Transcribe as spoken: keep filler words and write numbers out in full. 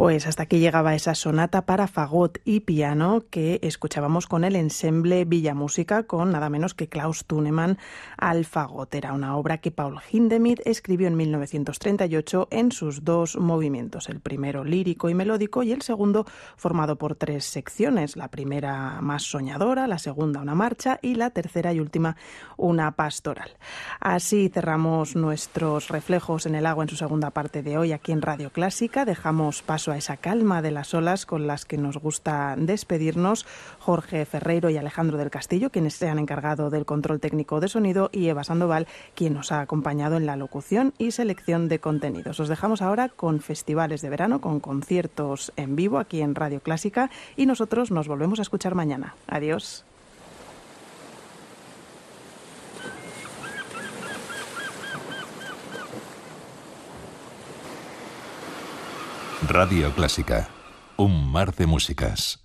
Pues hasta aquí llegaba esa sonata para fagot y piano que escuchábamos con el ensemble Villamúsica, con nada menos que Klaus Thunemann al fagot. Era una obra que Paul Hindemith escribió en mil novecientos treinta y ocho en sus dos movimientos, el primero lírico y melódico y el segundo formado por tres secciones, la primera más soñadora, la segunda una marcha y la tercera y última una pastoral. Así cerramos nuestros reflejos en el agua en su segunda parte de hoy aquí en Radio Clásica. Dejamos paso a esa calma de las olas con las que nos gusta despedirnos. Jorge Ferreiro y Alejandro del Castillo, quienes se han encargado del control técnico de sonido, y Eva Sandoval, quien nos ha acompañado en la locución y selección de contenidos. Os dejamos ahora con festivales de verano, con conciertos en vivo aquí en Radio Clásica, y nosotros nos volvemos a escuchar mañana. Adiós. Radio Clásica, un mar de músicas.